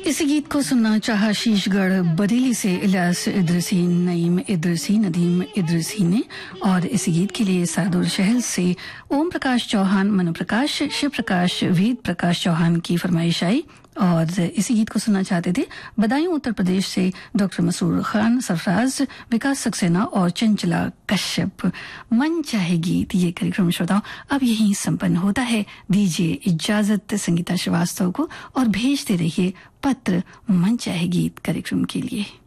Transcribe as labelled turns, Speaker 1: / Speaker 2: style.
Speaker 1: इस गीत को सुनना चाहा शीशगढ़ बरेली से इलियास इदरसी, नईम इदरसी, नदीम इदरसी ने। और इस गीत के लिए सादुर शहर से ओम प्रकाश चौहान, मनु प्रकाश, शिव प्रकाश, वेद प्रकाश चौहान की फरमाइश आई। और इसी गीत को सुनना चाहते थे बदायूं उत्तर प्रदेश से डॉक्टर मसूर खान, सरफराज, विकास सक्सेना और चंचला कश्यप। मन चाहे गीत ये कार्यक्रम श्रोताओं अब यहीं संपन्न होता है। दीजिए इजाजत संगीता श्रीवास्तव को और भेजते रहिए पत्र मन चाहे गीत कार्यक्रम के लिए।